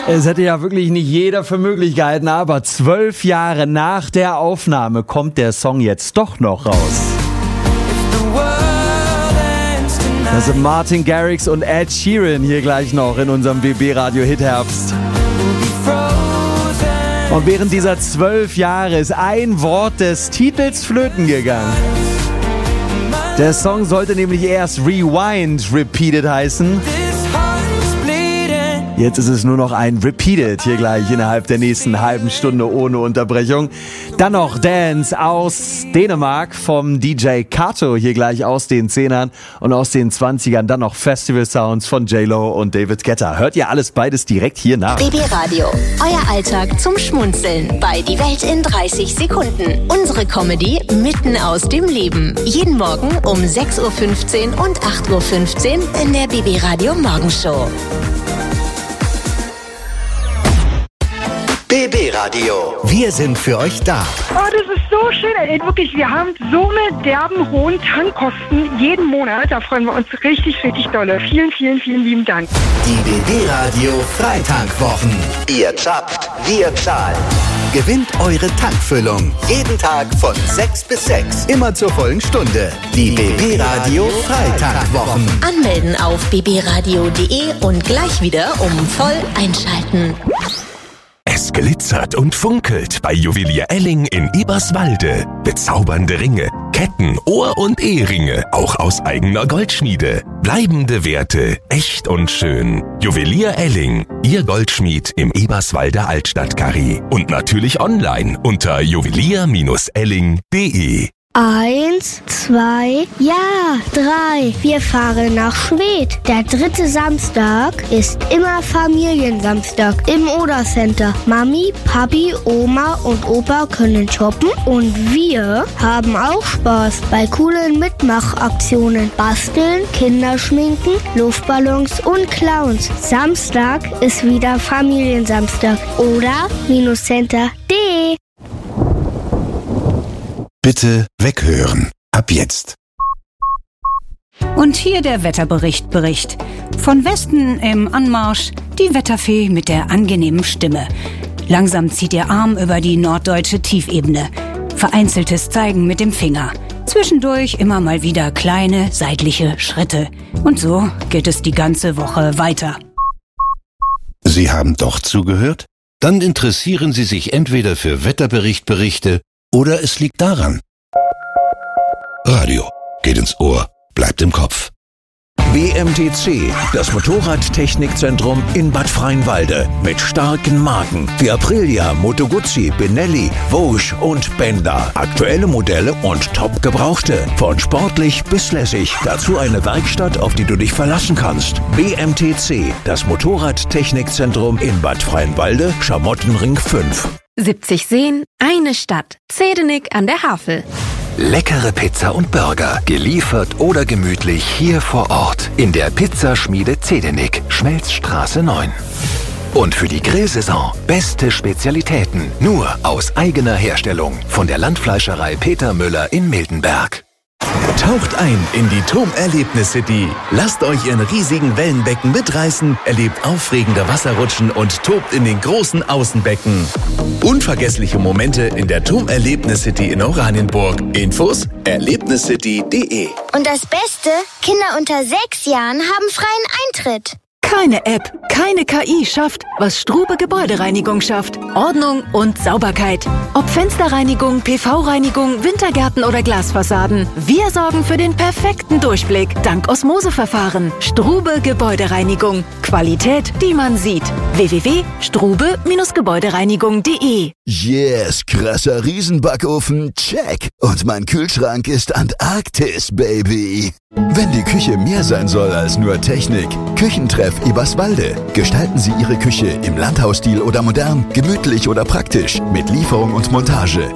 Es hätte ja wirklich nicht jeder für möglich gehalten, aber 12 Jahre nach der Aufnahme kommt der Song jetzt doch noch raus. Das sind Martin Garrix und Ed Sheeran hier gleich noch in unserem BB-Radio Hit-Herbst. Und während dieser 12 Jahre ist ein Wort des Titels flöten gegangen. Der Song sollte nämlich erst Rewind Repeated heißen. Jetzt ist es nur noch ein Repeated hier gleich innerhalb der nächsten halben Stunde ohne Unterbrechung. Dann noch Dance aus Dänemark vom DJ Kato hier gleich aus den 10ern und aus den 20ern. Dann noch Festival Sounds von J-Lo und David Guetta. Hört ihr alles beides direkt hier nach. BB Radio, euer Alltag zum Schmunzeln bei Die Welt in 30 Sekunden. Unsere Comedy mitten aus dem Leben. Jeden Morgen um 6.15 Uhr und 8.15 Uhr in der BB Radio Morgenshow. BB Radio. Wir sind für euch da. Oh, das ist so schön. Ey, wirklich, wir haben so eine derben hohen Tankkosten jeden Monat. Da freuen wir uns richtig, richtig dolle. Vielen, vielen, vielen lieben Dank. Die BB Radio Freitankwochen. Ihr zapft, wir zahlen. Gewinnt eure Tankfüllung. Jeden Tag von 6 bis 6. Immer zur vollen Stunde. Die BB Radio Freitankwochen. Anmelden auf bbradio.de und gleich wieder voll einschalten. Es glitzert und funkelt bei Juwelier Elling in Eberswalde. Bezaubernde Ringe, Ketten, Ohr- und Eheringe, auch aus eigener Goldschmiede. Bleibende Werte, echt und schön. Juwelier Elling, Ihr Goldschmied im Eberswalder Altstadtkarree. Und natürlich online unter juwelier-elling.de. 1, 2, ja, 3. Wir fahren nach Schwedt. Der 3. Samstag ist immer Familiensamstag im Oder-Center. Mami, Papi, Oma und Opa können shoppen und wir haben auch Spaß bei coolen Mitmachaktionen. Basteln, Kinderschminken, Luftballons und Clowns. Samstag ist wieder Familiensamstag. Oder-Center.de. Bitte weghören. Ab jetzt. Und hier der Wetterbericht. Von Westen im Anmarsch die Wetterfee mit der angenehmen Stimme. Langsam zieht ihr Arm über die norddeutsche Tiefebene. Vereinzeltes Zeigen mit dem Finger. Zwischendurch immer mal wieder kleine seitliche Schritte. Und so geht es die ganze Woche weiter. Sie haben doch zugehört? Dann interessieren Sie sich entweder für Wetterberichte oder es liegt daran. Radio geht ins Ohr, bleibt im Kopf. BMTC, das Motorradtechnikzentrum in Bad Freienwalde. Mit starken Marken wie Aprilia, Moto Guzzi, Benelli, Vosges und Benda. Aktuelle Modelle und top gebrauchte. Von sportlich bis lässig. Dazu eine Werkstatt, auf die du dich verlassen kannst. BMTC, das Motorradtechnikzentrum in Bad Freienwalde, Schamottenring 5. 70 Seen, eine Stadt. Zedenik an der Havel. Leckere Pizza und Burger, geliefert oder gemütlich hier vor Ort in der Pizzaschmiede Zedenik, Schmelzstraße 9. Und für die Grillsaison beste Spezialitäten, nur aus eigener Herstellung von der Landfleischerei Peter Müller in Miltenberg. Taucht ein in die TUM-Erlebnis-City. Lasst euch in riesigen Wellenbecken mitreißen, erlebt aufregende Wasserrutschen und tobt in den großen Außenbecken. Unvergessliche Momente in der TUM-Erlebnis-City in Oranienburg. Infos erlebniscity.de. Und das Beste, Kinder unter 6 Jahren haben freien Eintritt. Keine App, keine KI schafft, was Strube Gebäudereinigung schafft. Ordnung und Sauberkeit. Ob Fensterreinigung, PV-Reinigung, Wintergärten oder Glasfassaden. Wir sorgen für den perfekten Durchblick dank Osmoseverfahren. Strube Gebäudereinigung. Qualität, die man sieht. www.strube-gebäudereinigung.de. Yes, krasser Riesenbackofen, check. Und mein Kühlschrank ist Antarktis, Baby. Wenn die Küche mehr sein soll als nur Technik, Küchentreff Eberswalde. Gestalten Sie Ihre Küche im Landhausstil oder modern, gemütlich oder praktisch, mit Lieferung und Montage.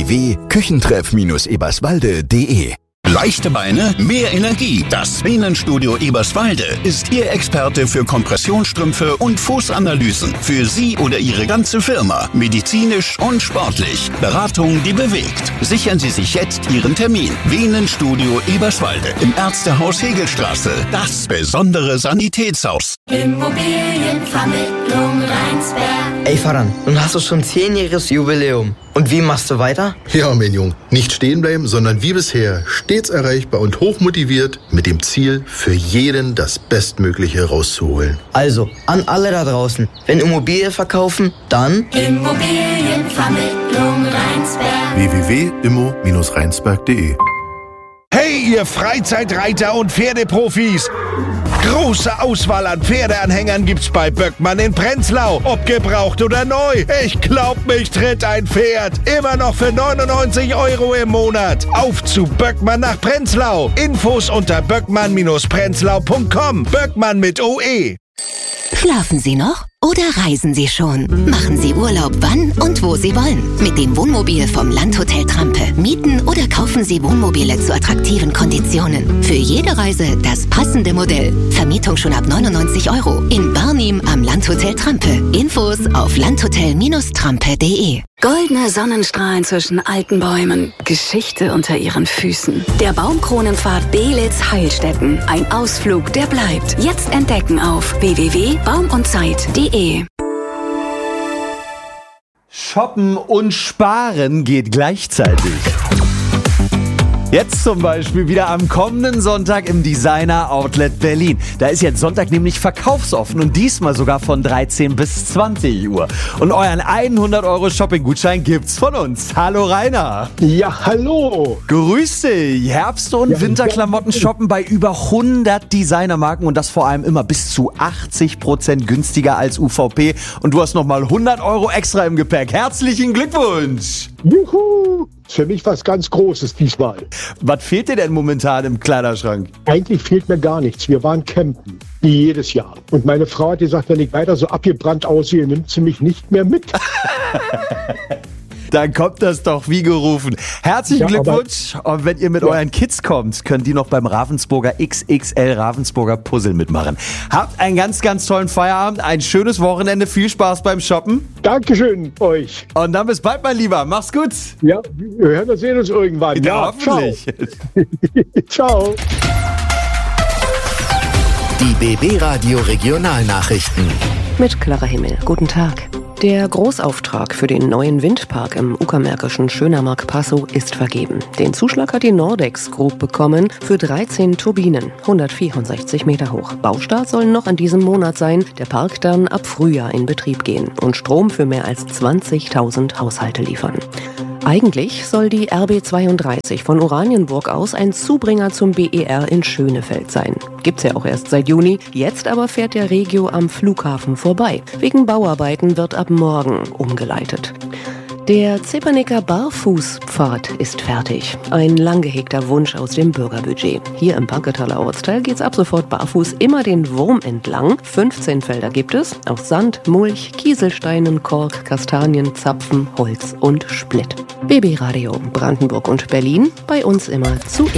www.küchentreff-eberswalde.de. Leichte Beine, mehr Energie. Das Venenstudio Eberswalde ist Ihr Experte für Kompressionsstrümpfe und Fußanalysen. Für Sie oder Ihre ganze Firma. Medizinisch und sportlich. Beratung, die bewegt. Sichern Sie sich jetzt Ihren Termin. Venenstudio Eberswalde im Ärztehaus Hegelstraße. Das besondere Sanitätshaus. Immobilienflüster. Immobilienvermittlung Rheinsberg. Ey Faran, nun hast du schon 10-jähriges Jubiläum. Und wie machst du weiter? Ja, mein Junge, nicht stehen bleiben, sondern wie bisher stets erreichbar und hochmotiviert mit dem Ziel, für jeden das Bestmögliche rauszuholen. Also, an alle da draußen, wenn Immobilien verkaufen, dann Immobilienvermittlung Rheinsberg. www.immo-rheinsberg.de. Hey, ihr Freizeitreiter und Pferdeprofis! Große Auswahl an Pferdeanhängern gibt's bei Böckmann in Prenzlau. Ob gebraucht oder neu. Ich glaub, mich tritt ein Pferd. Immer noch für 99 € im Monat. Auf zu Böckmann nach Prenzlau. Infos unter böckmann-prenzlau.com. Böckmann mit OE. Schlafen Sie noch oder reisen Sie schon? Machen Sie Urlaub, wann und wo Sie wollen. Mit dem Wohnmobil vom Landhotel Trampe. Mieten oder kaufen Sie Wohnmobile zu attraktiven Konditionen. Für jede Reise das passende Modell. Vermietung schon ab 99 € in Barnim am Landhotel Trampe. Infos auf landhotel-trampe.de. Goldene Sonnenstrahlen zwischen alten Bäumen, Geschichte unter ihren Füßen. Der Baumkronenpfad Belitz-Heilstätten. Ein Ausflug, der bleibt. Jetzt entdecken auf www.baumundzeit.de. Shoppen und Sparen geht gleichzeitig. Jetzt zum Beispiel wieder am kommenden Sonntag im Designer Outlet Berlin. Da ist jetzt Sonntag nämlich verkaufsoffen und diesmal sogar von 13 bis 20 Uhr. Und euren 100 € Shopping-Gutschein gibt's von uns. Hallo Rainer. Ja, hallo. Grüß dich. Herbst- und Winterklamotten shoppen bei über 100 Designermarken und das vor allem immer bis zu 80% günstiger als UVP. Und du hast nochmal 100 € extra im Gepäck. Herzlichen Glückwunsch. Juhu. Für mich was ganz Großes diesmal. Was fehlt dir denn momentan im Kleiderschrank? Eigentlich fehlt mir gar nichts. Wir waren campen, wie jedes Jahr. Und meine Frau hat gesagt, wenn ich weiter so abgebrannt aussehe, nimmt sie mich nicht mehr mit. Dann kommt das doch wie gerufen. Herzlichen Glückwunsch. Und wenn ihr mit euren Kids kommt, könnt ihr noch beim Ravensburger XXL Ravensburger Puzzle mitmachen. Habt einen ganz, ganz tollen Feierabend, ein schönes Wochenende, viel Spaß beim Shoppen. Dankeschön euch. Und dann bis bald, mein Lieber. Mach's gut. Ja, wir hören und sehen uns irgendwann. Ja, hoffentlich. Ciao. Die BB Radio Regionalnachrichten. Mit Clara Himmel. Guten Tag. Der Großauftrag für den neuen Windpark im uckermärkischen Schönermark-Passow ist vergeben. Den Zuschlag hat die Nordex Group bekommen für 13 Turbinen, 164 Meter hoch. Baustart soll noch in diesem Monat sein, der Park dann ab Frühjahr in Betrieb gehen und Strom für mehr als 20.000 Haushalte liefern. Eigentlich soll die RB 32 von Oranienburg aus ein Zubringer zum BER in Schönefeld sein. Gibt's ja auch erst seit Juni. Jetzt aber fährt der Regio am Flughafen vorbei. Wegen Bauarbeiten wird ab morgen umgeleitet. Der Zepernicker Barfußpfad ist fertig. Ein lang gehegter Wunsch aus dem Bürgerbudget. Hier im Banketaler Ortsteil geht's ab sofort barfuß immer den Wurm entlang. 15 Felder gibt es aus Sand, Mulch, Kieselsteinen, Kork, Kastanien, Zapfen, Holz und Splitt. BB Radio Brandenburg und Berlin, bei uns immer zuerst.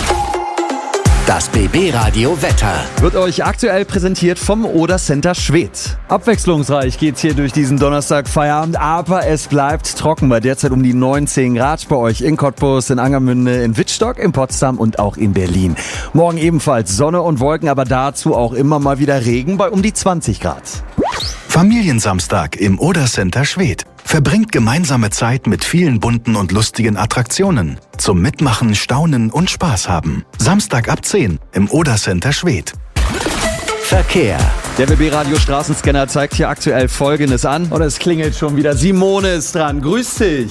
Das BB Radio Wetter wird euch aktuell präsentiert vom Oder Center Schwedt. Abwechslungsreich geht's hier durch diesen Donnerstag Feierabend, aber es bleibt trocken bei derzeit um die 19 Grad bei euch in Cottbus, in Angermünde, in Wittstock, in Potsdam und auch in Berlin. Morgen ebenfalls Sonne und Wolken, aber dazu auch immer mal wieder Regen bei um die 20 Grad. Familiensamstag im Oder Center Schwedt. Verbringt gemeinsame Zeit mit vielen bunten und lustigen Attraktionen. Zum Mitmachen, Staunen und Spaß haben. Samstag ab 10 im Oder Center Schwedt. Verkehr. Der BB-Radio Straßenscanner zeigt hier aktuell Folgendes an. Und es klingelt schon wieder. Simone ist dran. Grüß dich.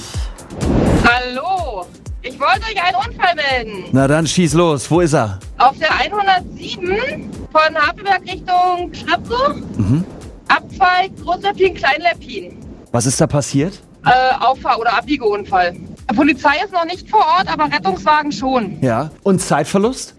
Hallo. Ich wollte euch einen Unfall melden. Na dann schieß los. Wo ist er? Auf der 107 von Havelberg Richtung Schrapso. Abfahrt Großleppin, Kleinleppin. Was ist da passiert? Auffahr- oder Abbiegeunfall. Polizei ist noch nicht vor Ort, aber Rettungswagen schon. Ja. Und Zeitverlust?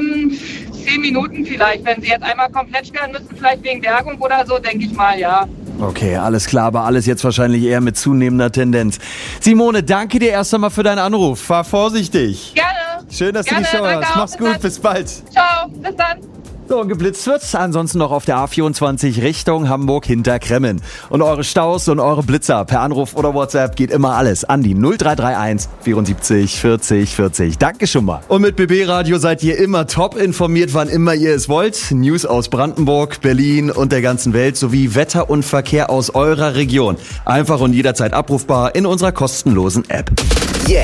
10 Minuten vielleicht. Wenn sie jetzt einmal komplett stellen müssen, vielleicht wegen Bergung oder so, denke ich mal, ja. Okay, alles klar, aber alles jetzt wahrscheinlich eher mit zunehmender Tendenz. Simone, danke dir erst einmal für deinen Anruf. Fahr vorsichtig. Gerne. Schön, dass Gerne, du die Show hast. Auch. Mach's gut, bis bald. Ciao, bis dann. So, und geblitzt wird's. Ansonsten noch auf der A24 Richtung Hamburg hinter Kremmen. Und eure Staus und eure Blitzer per Anruf oder WhatsApp geht immer alles an die 0331 74 40 40. Danke schon mal. Und mit BB Radio seid ihr immer top informiert, wann immer ihr es wollt. News aus Brandenburg, Berlin und der ganzen Welt sowie Wetter und Verkehr aus eurer Region. Einfach und jederzeit abrufbar in unserer kostenlosen App.